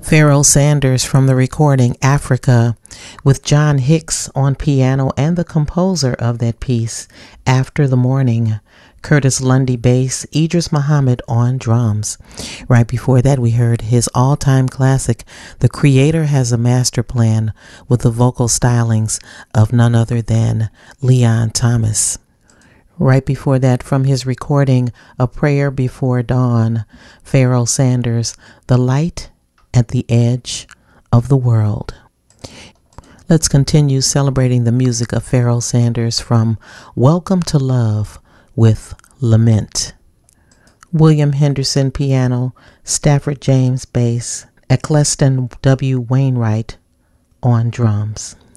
Pharoah Sanders from the recording Africa, with John Hicks on piano and the composer of that piece, After the Morning, Curtis Lundy bass, Idris Muhammad on drums. Right before that, we heard his all-time classic, The Creator Has a Master Plan, with the vocal stylings of none other than Leon Thomas. Right before that, from his recording, A Prayer Before Dawn, Pharoah Sanders, The Light at the Edge of the World. Let's continue celebrating the music of Pharoah Sanders from Welcome to Love with Lament. William Henderson piano, Stafford James bass, Eccleston W. Wainwright on drums.